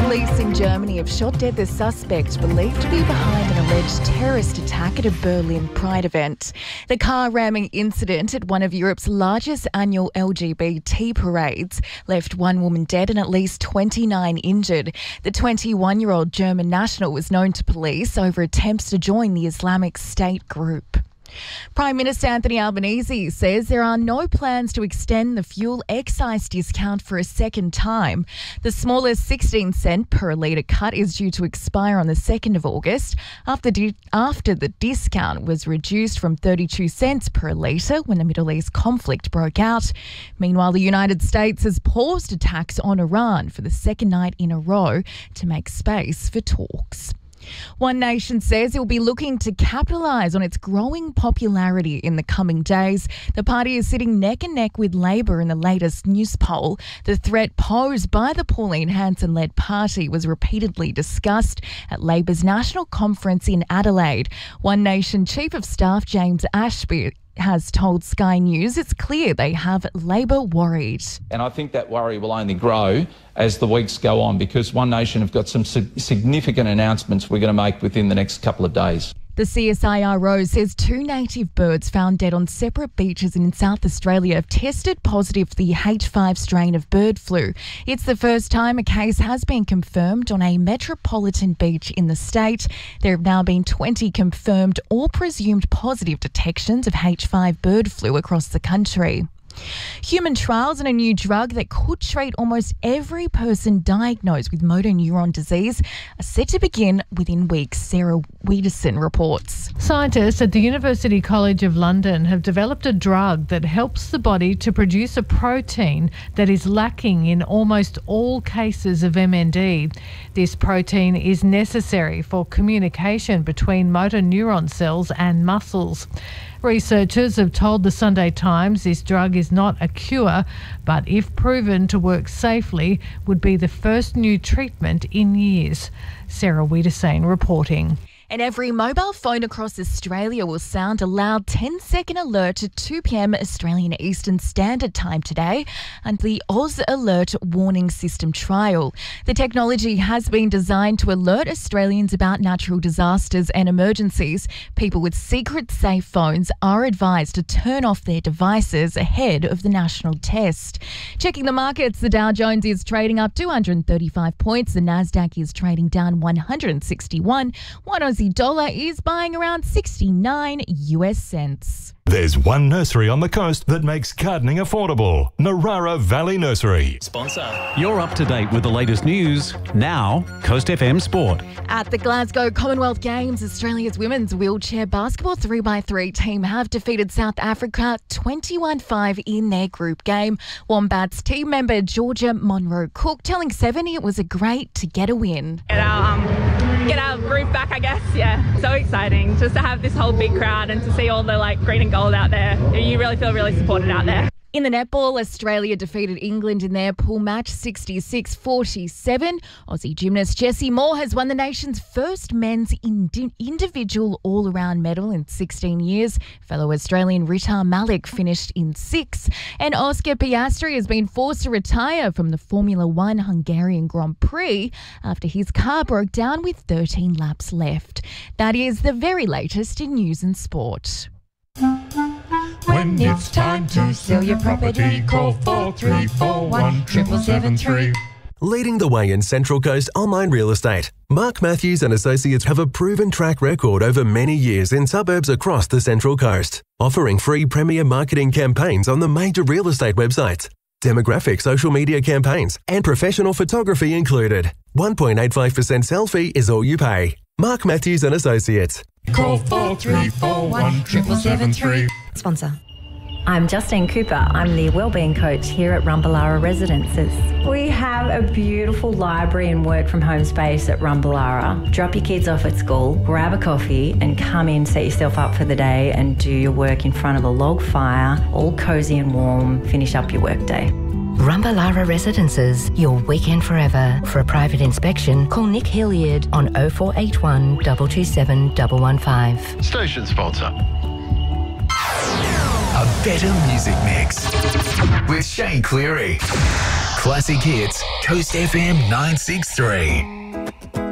Police in Germany have shot dead the suspect believed to be behind an alleged terrorist attack at a Berlin Pride event. The car ramming incident at one of Europe's largest annual LGBT parades left one woman dead and at least 29 injured. The 21-year-old German national was known to police over attempts to join the Islamic State group. Prime Minister Anthony Albanese says there are no plans to extend the fuel excise discount for a second time. The smallest 16 cent per litre cut is due to expire on the 2nd of August after the discount was reduced from 32 cents per litre when the Middle East conflict broke out. Meanwhile, the United States has paused attacks on Iran for the second night in a row to make space for talks. One Nation says it will be looking to capitalise on its growing popularity in the coming days. The party is sitting neck and neck with Labor in the latest news poll. The threat posed by the Pauline Hanson-led party was repeatedly discussed at Labor's national conference in Adelaide. One Nation Chief of Staff James Ashby has told Sky News it's clear they have Labor worried. And I think that worry will only grow as the weeks go on because One Nation have got some significant announcements we're going to make within the next couple of days. The CSIRO says 2 native birds found dead on separate beaches in South Australia have tested positive for the H5 strain of bird flu. It's the first time a case has been confirmed on a metropolitan beach in the state. There have now been 20 confirmed or presumed positive detections of H5 bird flu across the country. Human trials on a new drug that could treat almost every person diagnosed with motor neuron disease are set to begin within weeks, Sarah Wiederson reports. Scientists at the University College of London have developed a drug that helps the body to produce a protein that is lacking in almost all cases of MND. This protein is necessary for communication between motor neuron cells and muscles. Researchers have told the Sunday Times this drug is not a cure, but if proven to work safely, would be the first new treatment in years. Sarah Wiedersane reporting. And every mobile phone across Australia will sound a loud 10-second alert at 2 p.m. Australian Eastern Standard Time today under the Oz Alert Warning System trial. The technology has been designed to alert Australians about natural disasters and emergencies. People with secret safe phones are advised to turn off their devices ahead of the national test. Checking the markets, the Dow Jones is trading up 235 points. The Nasdaq is trading down 161. One Aussie dollar is buying around 69 US cents. There's one nursery on the coast that makes gardening affordable. Narara Valley Nursery. Sponsor. You're up to date with the latest news. Now, Coast FM Sport. At the Glasgow Commonwealth Games, Australia's women's wheelchair basketball 3x3 team have defeated South Africa 21-5 in their group game. Wombats team member Georgia Monroe-Cook telling 70 it was a great to get a win. Get our group back, I guess. Yeah, so exciting just to have this whole big crowd and to see all the green and gold out there. You really feel really supported out there. In the netball, Australia defeated England in their pool match 66-47. Aussie gymnast Jessie Moore has won the nation's first men's individual all-around medal in 16 years. Fellow Australian Ritar Malik finished in 6th. And Oscar Piastri has been forced to retire from the Formula One Hungarian Grand Prix after his car broke down with 13 laps left. That is the very latest in news and sport. When it's time to sell your property, call 4341 7773. Leading the way in Central Coast online real estate, Mark Matthews and Associates have a proven track record over many years in suburbs across the Central Coast, offering free premier marketing campaigns on the major real estate websites, demographic social media campaigns, and professional photography included. 1.85% sell fee is all you pay. Mark Matthews and Associates. Call 4341 7773. Sponsor. I'm Justine Cooper. I'm the Wellbeing Coach here at Rumballara Residences. We have a beautiful library and work from home space at Rumballara. Drop your kids off at school, grab a coffee and come in, set yourself up for the day and do your work in front of a log fire, all cosy and warm, finish up your workday. Rumballara Residences, your weekend forever. For a private inspection, call Nick Hilliard on 0481 227 115. Station sponsor. A better music mix with Shane Cleary. Classic Hits, Coast FM 963.